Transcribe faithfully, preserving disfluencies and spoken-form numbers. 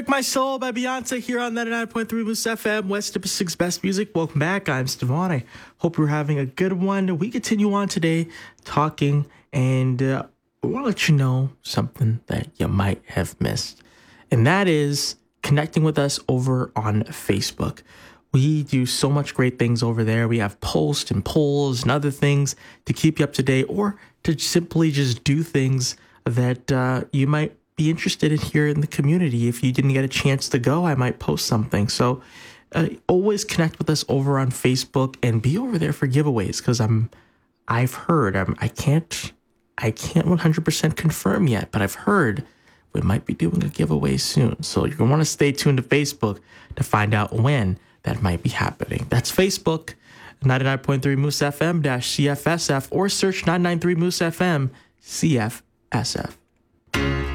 Wreck My Soul by Beyonce here on ninety-nine point three Moose F M, West Pacific's best music. Welcome back. I'm Stevon. I hope you're having a good one. We continue on today talking, and uh, I want to let you know something that you might have missed, and that is connecting with us over on Facebook. We do so much great things over there. We have posts and polls and other things to keep you up to date, or to simply just do things that uh, you might be interested in here in the community. If you didn't get a chance to go, I might post something. So uh, always connect with us over on Facebook and be over there for giveaways, because I'm I've heard I'm, I can't I can't one hundred percent confirm yet, but I've heard we might be doing a giveaway soon. So you're going to want to stay tuned to Facebook to find out when that might be happening. That's Facebook, ninety-nine point three Moose F M dash C F S F, or search nine nine three Moose F M C F S F.